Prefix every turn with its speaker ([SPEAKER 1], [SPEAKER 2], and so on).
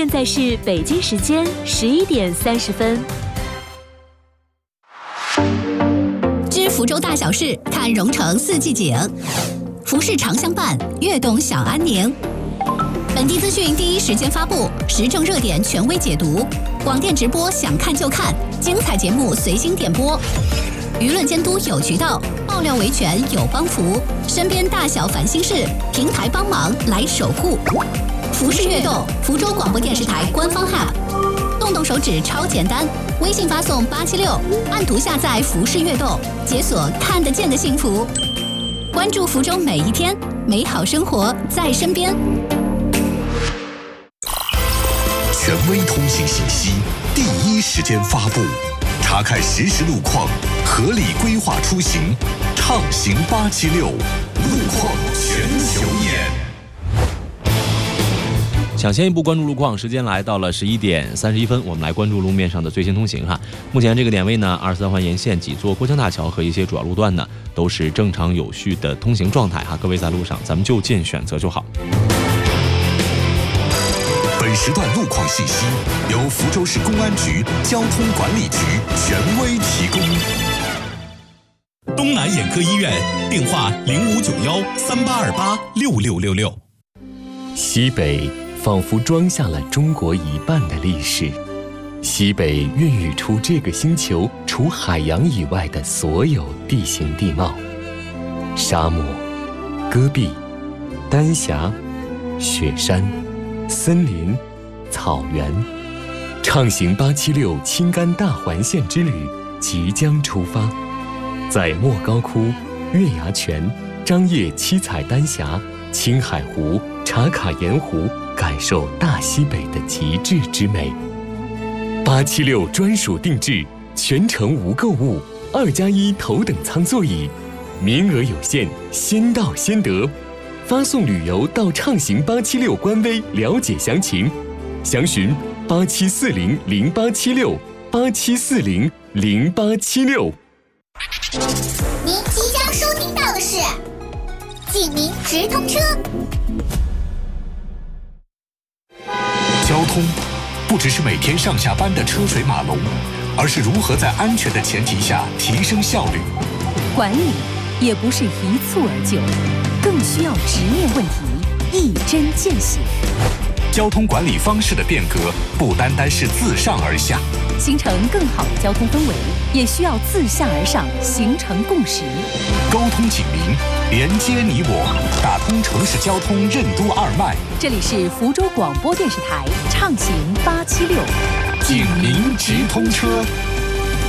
[SPEAKER 1] 现在是北京时间11点30分。
[SPEAKER 2] 知福州大小事，看蓉城四季景。服饰长相伴，悦动享安宁。本地资讯第一时间发布，时政热点权威解读。广电直播想看就看，精彩节目随心点播。舆论监督有渠道，爆料维权有帮扶。身边大小烦心事，平台帮忙来守护。服饰悦动，福州广播电视台官方 App， 动动手指超简单，微信发送876，按图下载服饰悦动，解锁看得见的幸福。关注福州每一天，美好生活在身边。
[SPEAKER 3] 权威通信信息，第一时间发布，查看实时路况，合理规划出行，畅行876，路况全球眼。
[SPEAKER 4] 抢先一步关注路况，时间来到了11点31分，我们来关注路面上的最新通行哈。目前这个点位呢，23环沿线几座过江大桥和一些主要路段呢，都是正常有序的通行状态哈。各位在路上，咱们就近选择就好。
[SPEAKER 3] 本时段路况信息由福州市公安局交通管理局权威提供。
[SPEAKER 5] 东南眼科医院电话059138286666。
[SPEAKER 6] 西北仿佛装下了中国一半的历史，西北孕育出这个星球除海洋以外的所有地形地貌：沙漠、戈壁、丹霞、雪山、森林、草原。畅行876青甘大环线之旅即将出发，在莫高窟、月牙泉、张掖七彩丹霞、青海湖、茶卡盐湖，感受大西北的极致之美。876专属定制，全程无购物，2+1头等舱座椅，名额有限，先到先得。发送旅游到畅行876官微了解详情，详询87400876，87400876。
[SPEAKER 7] 您即将收听到的是警民直通车。
[SPEAKER 3] 交通不只是每天上下班的车水马龙，而是如何在安全的前提下提升效率。
[SPEAKER 1] 管理也不是一蹴而就，更需要直面问题，一针见血。
[SPEAKER 3] 交通管理方式的变革不单单是自上而下，
[SPEAKER 1] 形成更好的交通氛围，也需要自下而上形成共识。
[SPEAKER 3] 沟通警民，连接你我，打通城市交通任督二脉。
[SPEAKER 1] 这里是福州广播电视台畅行876，
[SPEAKER 3] 警民直通车。